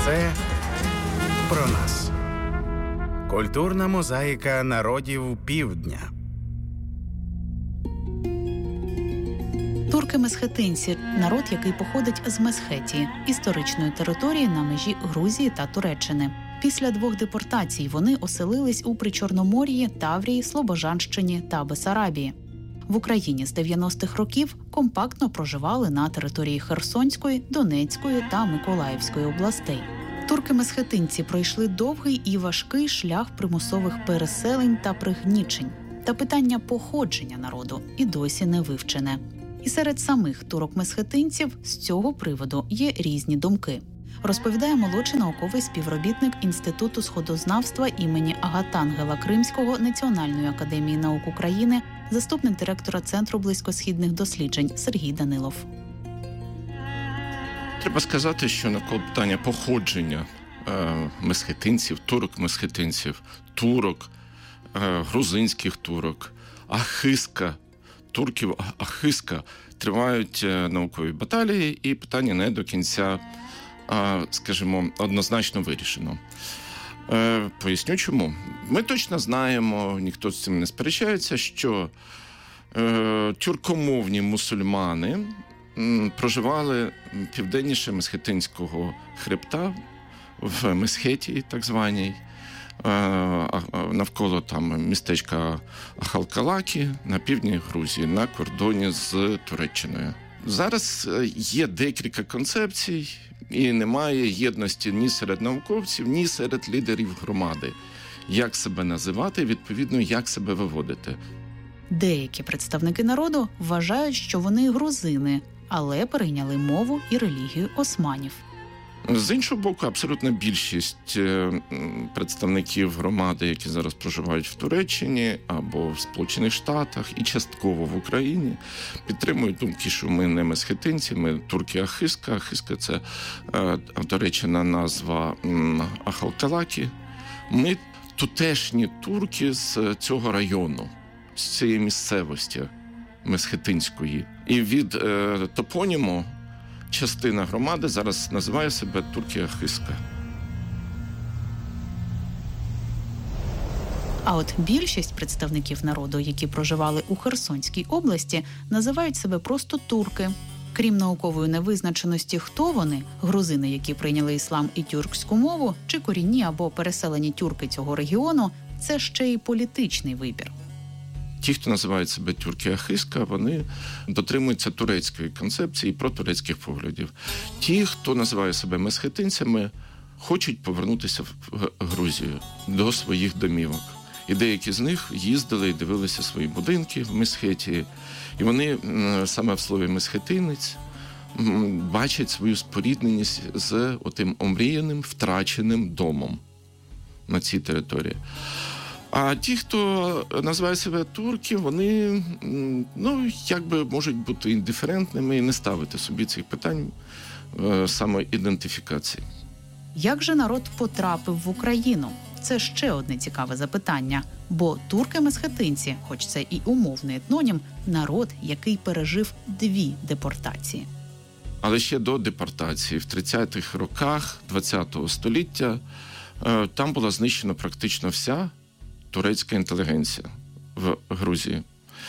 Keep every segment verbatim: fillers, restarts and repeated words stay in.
Все про нас. Культурна мозаїка народів Півдня. Турки-месхетинці – народ, який походить з Месхетії, історичної території на межі Грузії та Туреччини. Після двох депортацій вони оселились у Причорномор'ї, Таврії, Слобожанщині та Бесарабії. В Україні з дев'яностих років компактно проживали на території Херсонської, Донецької та Миколаївської областей. Турки-месхетинці пройшли довгий і важкий шлях примусових переселень та пригнічень. Та питання походження народу і досі не вивчене. І серед самих турок-месхетинців з цього приводу є різні думки. Розповідає молодший науковий співробітник Інституту сходознавства імені Агатангела Кримського Національної академії наук України, заступник директора Центру близькосхідних досліджень Сергій Данилов. Треба сказати, що навколо питання походження е, месхетинців, турок-месхетинців, турок, е, грузинських турок, ахиска, турків ахиска тривають е, наукові баталії, і питання не до кінця, е, скажімо, однозначно вирішено. Е, поясню чому. Ми точно знаємо, ніхто з цим не сперечається, що е, тюркомовні мусульмани проживали південніше Месхетинського хребта, в Месхетії, так званій, навколо там містечка Ахалкалакі, на півдні Грузії, на кордоні з Туреччиною. Зараз є декілька концепцій, і немає єдності ні серед науковців, ні серед лідерів громади. Як себе називати, відповідно, як себе виводити. Деякі представники народу вважають, що вони грузини, але перейняли мову і релігію османів. З іншого боку, абсолютна більшість представників громади, які зараз проживають в Туреччині або в Сполучених Штатах і частково в Україні, підтримують думки, що ми не месхетинці, ми турки-ахиска. Ахиска – це туреччина назва Ахалкалакі. Ми тутешні турки з цього району, з цієї місцевості месхетинської. І від е, топоніму частина громади зараз називає себе турки-ахиска. А от більшість представників народу, які проживали у Херсонській області, називають себе просто турки. Крім наукової невизначеності, хто вони – грузини, які прийняли іслам і тюркську мову, чи корінні або переселені тюрки цього регіону – це ще й політичний вибір. Ті, хто називають себе тюрки-ахиска, вони дотримуються турецької концепції і протурецьких поглядів. Ті, хто називає себе месхетинцями, хочуть повернутися в Грузію до своїх домівок. І деякі з них їздили і дивилися свої будинки в Месхетії. І вони саме в слові «месхетинець» бачать свою спорідненість з отим омріяним, втраченим домом на цій території. А ті, хто називає себе турки, вони, ну, якби можуть бути індиферентними і не ставити собі цих питань е, самоідентифікації. Як же народ потрапив в Україну? Це ще одне цікаве запитання. Бо турки-месхетинці, хоч це і умовний етнонім, народ, який пережив дві депортації. Але ще до депортації, в тридцятих роках ХХ століття, е, там була знищена практично вся турецька інтелігенція в Грузії.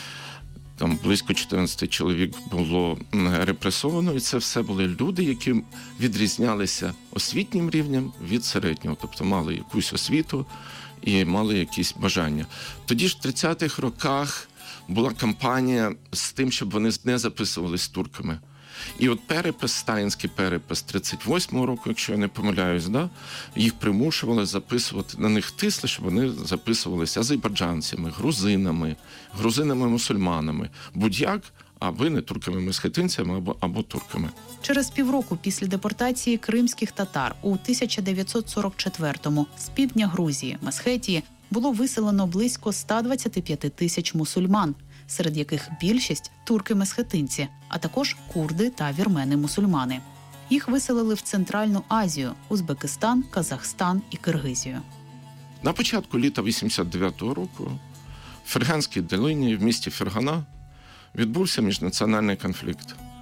Там близько чотирнадцять чоловік було репресовано, і це все були люди, які відрізнялися освітнім рівнем від середнього, тобто мали якусь освіту і мали якісь бажання. Тоді ж в тридцятих роках була кампанія з тим, щоб вони не записувались турками. І от перепис, сталінський перепис тридцять восьмого року, якщо я не помиляюсь, да, їх примушували записувати, на них тисли, щоб вони записувалися азербайджанцями, грузинами, грузинами-мусульманами, будь-як, а ви не турками-месхетинцями або, або турками. Через півроку після депортації кримських татар у тисяча дев'ятсот сорок четвертому з півдня Грузії, Месхетії, було виселено близько ста двадцяти п'яти тисяч мусульман, серед яких більшість – турки-месхетинці, а також курди та вірмени-мусульмани. Їх виселили в Центральну Азію – Узбекистан, Казахстан і Киргизію. На початку літа вісімдесят дев'ятого року в Ферганській долині в місті Фергана відбувся міжнаціональний конфлікт.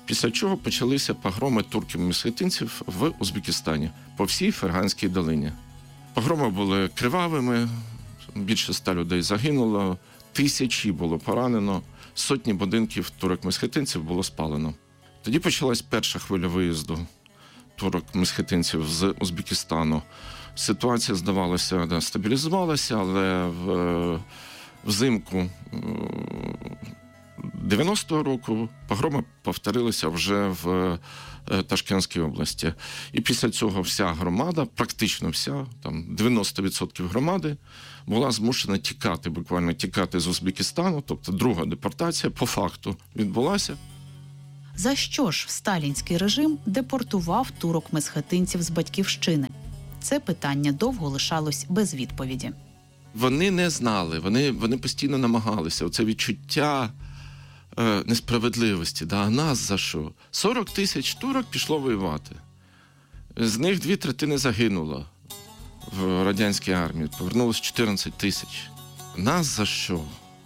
Після чого почалися погроми турків-месхетинців в Узбекистані по всій Ферганській долині. Погроми були кривавими, більше ста людей загинуло, тисячі було поранено, сотні будинків турок-месхетинців було спалено. Тоді почалась перша хвиля виїзду турок-месхетинців з Узбекистану. Ситуація, здавалося, да, стабілізувалася, але в, взимку дев'яностого року погроми повторилися вже в Ташкентській області. І після цього вся громада, практично вся, там дев'яносто відсотків громади, була змушена тікати, буквально тікати з Узбекистану, тобто друга депортація по факту відбулася. За що ж сталінський режим депортував турок-месхетинців з батьківщини? Це питання довго лишалось без відповіді. Вони не знали, вони, вони постійно намагалися. Оце відчуття е, несправедливості. Да, а нас за що? сорок тисяч турок пішло воювати. З них дві третини загинуло в радянській армії. Повернулося чотирнадцять тисяч. Нас за що?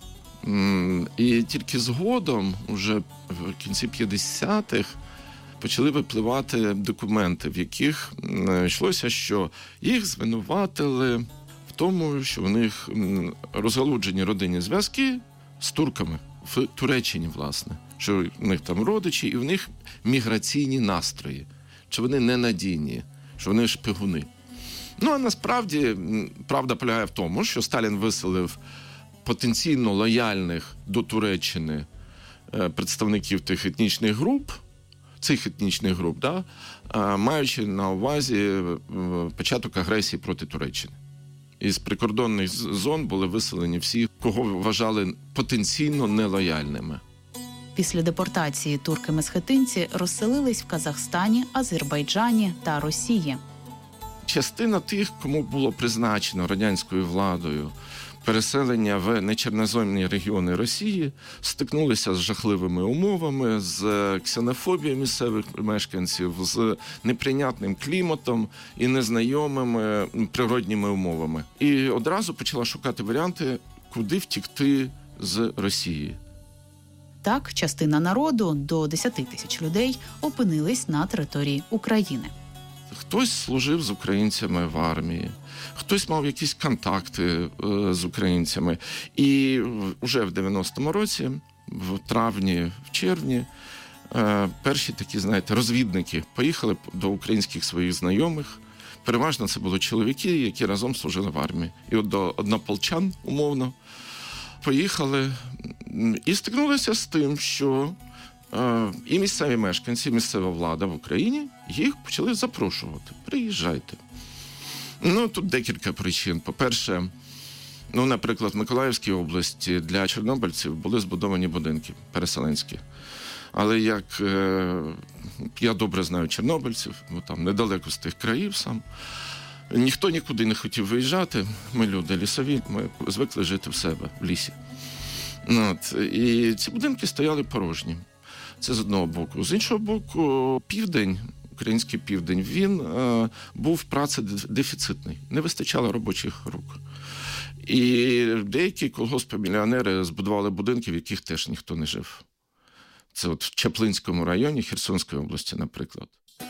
І тільки згодом, уже в кінці п'ятдесятих, почали випливати документи, в яких йшлося, що їх звинуватили в тому, що в них розгалуджені родинні зв'язки з турками в Туреччині, власне. Що в них там родичі, і в них міграційні настрої, що вони ненадійні, що вони шпигуни. Ну, а насправді, правда полягає в тому, що Сталін виселив потенційно лояльних до Туреччини представників тих етнічних груп, цих етнічних груп, да, маючи на увазі початок агресії проти Туреччини. Із прикордонних зон були виселені всі, кого вважали потенційно нелояльними. Після депортації турки-месхетинці розселились в Казахстані, Азербайджані та Росії. Частина тих, кому було призначено радянською владою переселення в нечорноземні регіони Росії, стикнулися з жахливими умовами, з ксенофобією місцевих мешканців, з неприйнятним кліматом і незнайомими природніми умовами. І одразу почала шукати варіанти, куди втікти з Росії. Так, частина народу, до десять тисяч людей, опинились на території України. Хтось служив з українцями в армії, хтось мав якісь контакти е, з українцями. І вже в дев'яностому році, в травні, в червні, е, перші такі, знаєте, розвідники поїхали до українських своїх знайомих. Переважно це були чоловіки, які разом служили в армії. І от до однополчан, умовно, поїхали і стикнулися з тим, що і місцеві мешканці, і місцева влада в Україні їх почали запрошувати. Приїжджайте. Ну, тут декілька причин. По-перше, ну, наприклад, в Миколаївській області для чорнобильців були збудовані будинки переселенські. Але як е, я добре знаю чорнобильців, бо там недалеко з тих країв сам, ніхто нікуди не хотів виїжджати. Ми люди лісові, ми звикли жити в себе, в лісі. От. І ці будинки стояли порожні. Це з одного боку. З іншого боку, південь, український південь, він е, був працедефіцитний. Не вистачало робочих рук. І деякі колгоспи-мільйонери збудували будинки, в яких теж ніхто не жив. Це от в Чаплинському районі Херсонської області, наприклад.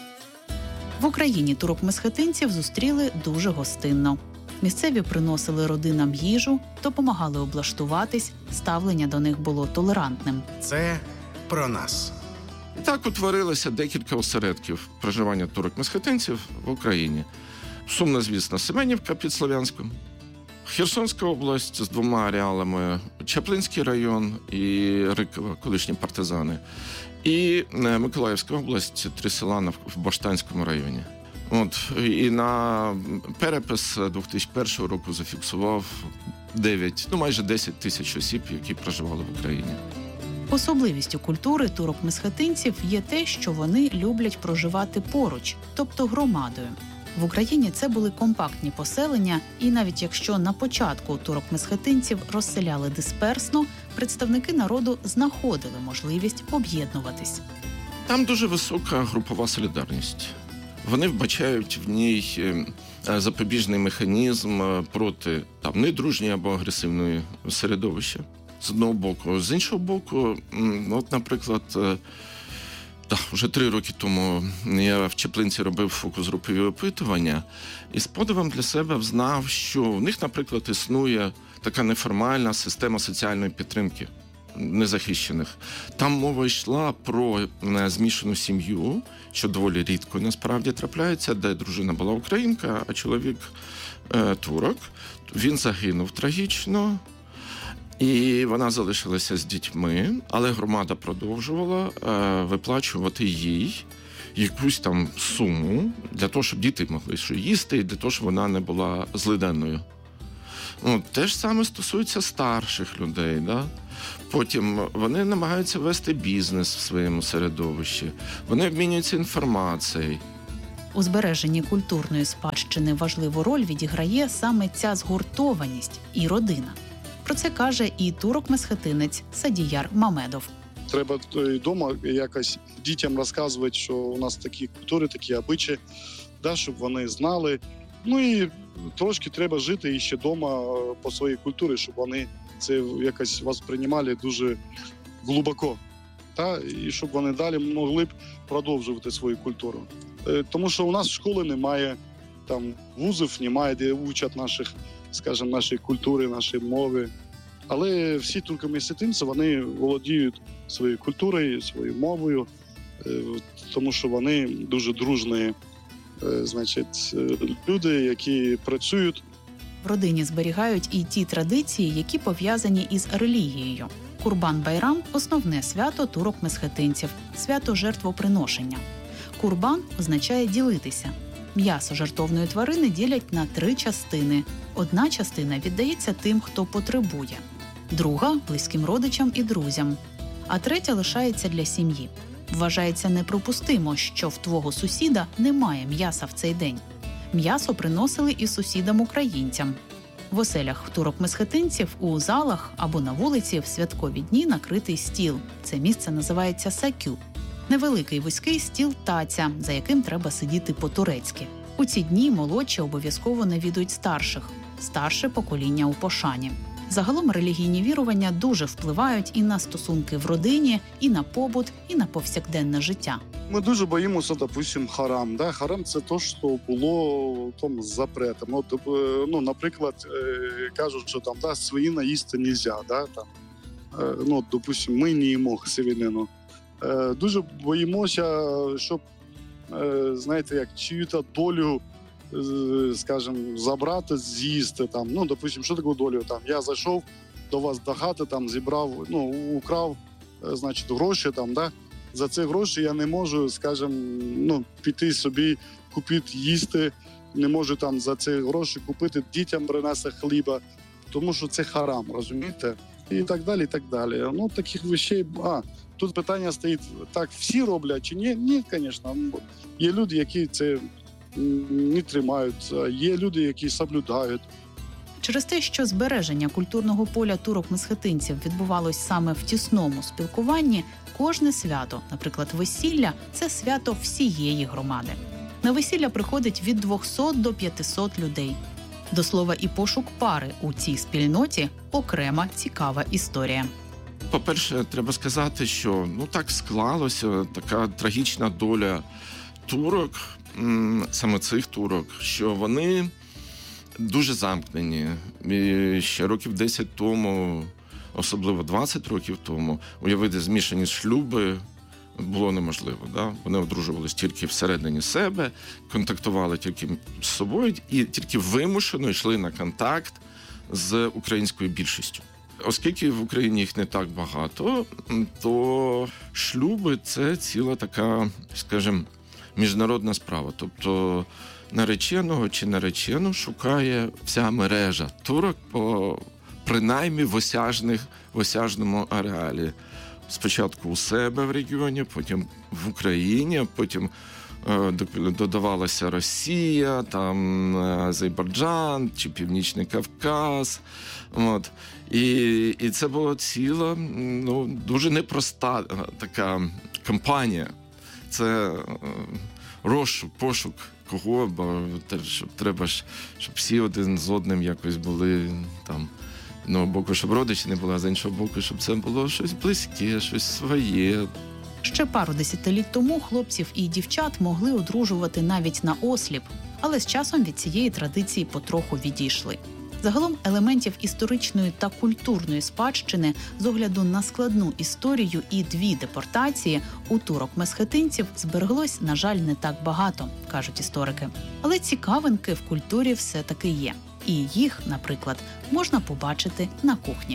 В Україні турок-месхетинців зустріли дуже гостинно. Місцеві приносили родинам їжу, допомагали облаштуватись, ставлення до них було толерантним. Це про нас. І так утворилося декілька осередків проживання турок-месхетинців в Україні. Сумно, звісно, Семенівка під Слов'янськом, Херсонська область з двома ареалами, Чаплинський район і Рикова, колишні партизани, і Миколаївська область, три села в Баштанському районі. От, і на перепис дві тисячі першого року зафіксував дев'ять, ну майже десять тисяч осіб, які проживали в Україні. Особливістю культури турок-месхетинців є те, що вони люблять проживати поруч, тобто громадою. В Україні це були компактні поселення, і навіть якщо на початку турок-месхетинців розселяли дисперсно, представники народу знаходили можливість об'єднуватись. Там дуже висока групова солідарність. Вони вбачають в ній запобіжний механізм проти там недружньої або агресивної середовища. З одного боку. З іншого боку, от, наприклад, Так, вже три роки тому я в Чаплинці робив фокус-групові опитування і з подивом для себе взнав, що в них, наприклад, існує така неформальна система соціальної підтримки незахищених. Там мова йшла про змішану сім'ю, що доволі рідко насправді трапляється, де дружина була українка, а чоловік е, турок. Він загинув трагічно. І вона залишилася з дітьми, але громада продовжувала е, виплачувати їй якусь там суму для того, щоб діти могли що їсти, і для того, щоб вона не була злиденною. Ну, те ж саме стосується старших людей. Да? Потім вони намагаються вести бізнес в своєму середовищі, вони обмінюються інформацією. У збереженні культурної спадщини важливу роль відіграє саме ця згуртованість і родина. Про це каже і турок-месхетинець Садіяр Мамедов. Треба вдома якось дітям розказувати, що у нас такі культури, такі обичаї, да, щоб вони знали. Ну і трошки треба жити і ще вдома по своїй культурі, щоб вони це якось восприймали дуже глибоко. Та, і щоб вони далі могли б продовжувати свою культуру. Тому що у нас в школі немає, там вузів немає, де вчать наших, скажімо, нашої культури, нашої мови. Але всі туркомесхетинці, вони володіють своєю культурою, своєю мовою, тому що вони дуже дружні, значить, люди, які працюють. В родині зберігають і ті традиції, які пов'язані із релігією. Курбан-Байрам – основне свято турок-месхетинців – свято жертвоприношення. Курбан означає «ділитися». М'ясо жертовної тварини ділять на три частини. Одна частина віддається тим, хто потребує, друга – близьким родичам і друзям, а третя лишається для сім'ї. Вважається неприпустимо, що в твого сусіда немає м'яса в цей день. М'ясо приносили і сусідам-українцям. В оселях турок-месхетинців у залах або на вулиці в святкові дні накритий стіл. Це місце називається сакю. Невеликий вузький стіл таця, за яким треба сидіти по-турецьки. У ці дні молодші обов'язково навідують старших. Старше покоління у пошані. Загалом релігійні вірування дуже впливають і на стосунки в родині, і на побут, і на повсякденне життя. Ми дуже боїмося, допустим, харам. Да? Харам – це те, що було там запретом. Ну, ну, наприклад, кажуть, що там да, свинина їсти не можна. Да? Там, ну, допустим, ми не їмо свинину. Дуже боїмося, щоб, знаєте, як чию-то долю, скажімо, забрати, з'їсти. Там. Ну, допустим, що таке долю? Там, я зайшов до вас до хати, там, зібрав, ну, украв, значить, гроші, там, да? За ці гроші я не можу, скажімо, ну, піти собі, купити їсти, не можу там за ці гроші купити дітям принести хліба, тому що це харам, розумієте? І так далі, і так далі. Ну, таких речей, а, тут питання стоїть, так всі роблять чи ні? Ні, звісно. Є люди, які це не тримають, є люди, які соблюдають. Через те, що збереження культурного поля турок-месхетинців відбувалось саме в тісному спілкуванні, кожне свято, наприклад, весілля – це свято всієї громади. На весілля приходить від двохсот до п'ятисот людей. До слова, і пошук пари у цій спільноті – окрема цікава історія. По-перше, треба сказати, що ну так склалося, така трагічна доля турок, саме цих турок, що вони дуже замкнені. І ще років десять тому, особливо двадцять років тому, уявити змішані шлюби було неможливо. Да? Вони одружувалися тільки всередині себе, контактували тільки з собою і тільки вимушено йшли на контакт з українською більшістю. Оскільки в Україні їх не так багато, то шлюби – це ціла така, скажімо, міжнародна справа. Тобто нареченого чи наречену шукає вся мережа турок по принаймні в осяжних, в осяжному ареалі. Спочатку у себе в регіоні, потім в Україні, потім е, додавалася Росія, там Азербайджан чи Північний Кавказ. От. І, і це була ціла, ну, дуже непроста така кампанія. Це е, розшук, пошук кого, бо щоб, треба ж, щоб всі один з одним якось були там, з одного боку, щоб родичі не були, а з іншого боку, щоб це було щось близьке, щось своє. Ще пару десятиліть тому хлопців і дівчат могли одружувати навіть на осліп, але з часом від цієї традиції потроху відійшли. Загалом елементів історичної та культурної спадщини з огляду на складну історію і дві депортації у турок-месхетинців збереглось, на жаль, не так багато, кажуть історики. Але цікавинки в культурі все-таки є. І їх, наприклад, можна побачити на кухні.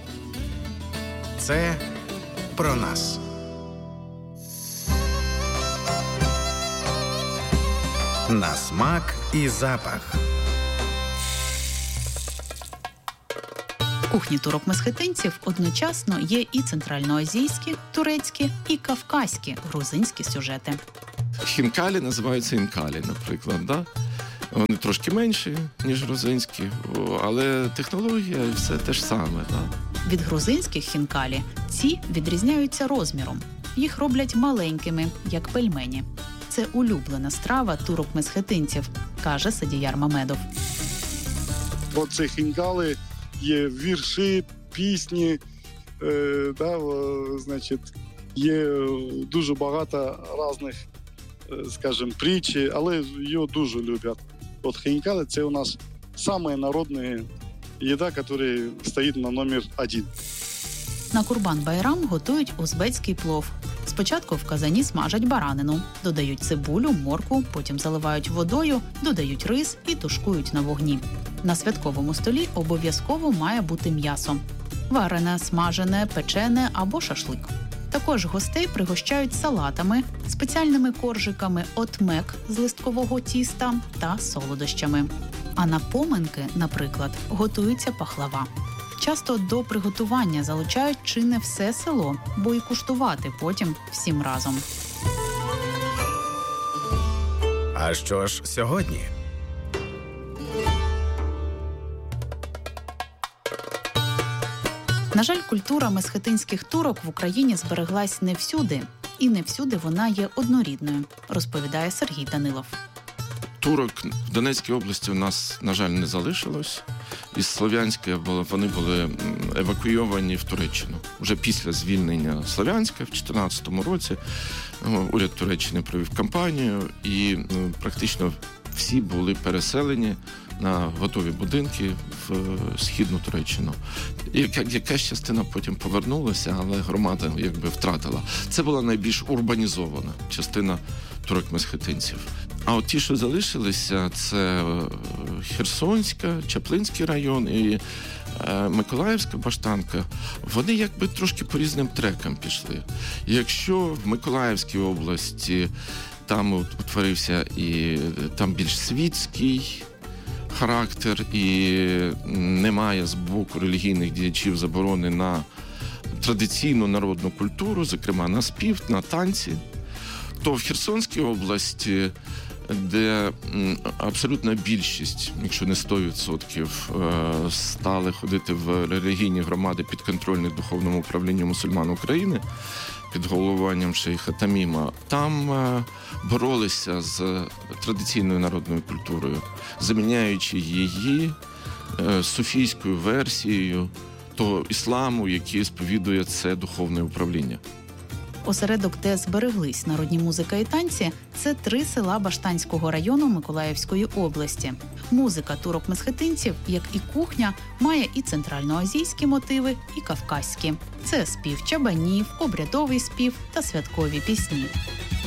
Це про нас. На смак і запах. В кухні турок-месхетинців одночасно є і центральноазійські, турецькі, і кавказькі, грузинські сюжети. Хінкалі називаються інкалі, наприклад, да? Вони трошки менші, ніж грузинські, але технологія – все те ж саме. Да? Від грузинських хінкалі ці відрізняються розміром. Їх роблять маленькими, як пельмені. Це улюблена страва турок-месхетинців, каже Садіяр Мамедов. Оце хінкали є вірші, пісні, е, да, о, значить, є дуже багато різних, е, скажімо, притчі, але його дуже люблять. От хінкали – це у нас самая народная їда, яка стоїть на номер один. На Курбан-Байрам готують узбецький плов. Спочатку в казані смажать баранину, додають цибулю, моркву, потім заливають водою, додають рис і тушкують на вогні. На святковому столі обов'язково має бути м'ясо. Варене, смажене, печене або шашлик. Також гостей пригощають салатами, спеціальними коржиками отмек з листкового тіста та солодощами. А на поминки, наприклад, готується пахлава. Часто до приготування залучають чи не все село, бо і куштувати потім всім разом. А що ж сьогодні? На жаль, культура месхетинських турок в Україні збереглась не всюди. І не всюди вона є однорідною, розповідає Сергій Данилов. Турок в Донецькій області у нас, на жаль, не залишилось. Із Слов'янська вони були евакуйовані в Туреччину. Вже після звільнення Слов'янська в чотирнадцятому році уряд Туреччини провів кампанію і практично всі були переселені на готові будинки в східну Туреччину. Якась частина потім повернулася, але громада якби втратила. Це була найбільш урбанізована частина турок-месхетинців. А от ті, що залишилися, це Херсонська, Чаплинський район і е, Миколаївська Баштанка, вони якби трошки по різним трекам пішли. Якщо в Миколаївській області там утворився і там більш світський характер, і немає з боку релігійних діячів заборони на традиційну народну культуру, зокрема на спів, на танці, то в Херсонській області, де абсолютна більшість, якщо не сто відсотків, стали ходити в релігійні громади підконтрольні Духовному управлінню мусульман України під головуванням шейха Таміма, там боролися з традиційною народною культурою, заміняючи її суфійською версією того ісламу, який сповідує це духовне управління. Осередок, де збереглись народні музика і танці, це три села Баштанського району Миколаївської області. Музика турок-месхетинців, як і кухня, має і центральноазійські мотиви, і кавказькі. Це спів чабанів, обрядовий спів та святкові пісні.